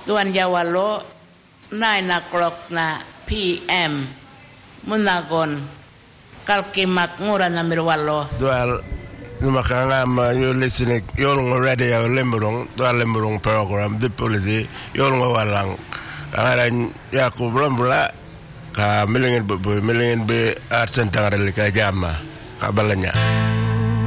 Tuan Jawalo 9 na PM Munagon Kalkimak Nguran na Mirwalo. Dual Numakanga, you listening, Yolong Radio Limburong, Dual Limburong program, the policy, Yolong Walang. Angaran Yakub Rambula, Ka Milingin Be Arts and Tangarelika Jama, Kabalanya.